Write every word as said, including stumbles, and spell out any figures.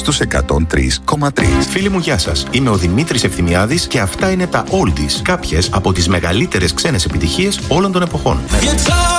στους εκατόν τρία κόμμα τρία. Φίλοι μου, γεια σας. Είμαι ο Δημήτρης Ευθυμιάδης και αυτά είναι τα Oldies, κάποιες από τις μεγαλύτερες ξένες επιτυχίες όλων των εποχών.